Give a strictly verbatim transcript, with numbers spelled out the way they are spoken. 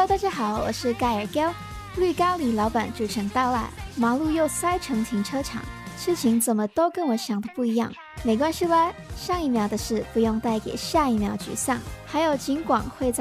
大家好，我是盖尔 Gale。绿咖喱老板主城到啦，马路又塞成停车场，事情怎么都跟我想的不一样。没关系啦，上一秒的事不用带给下一秒沮丧。还有尽管会在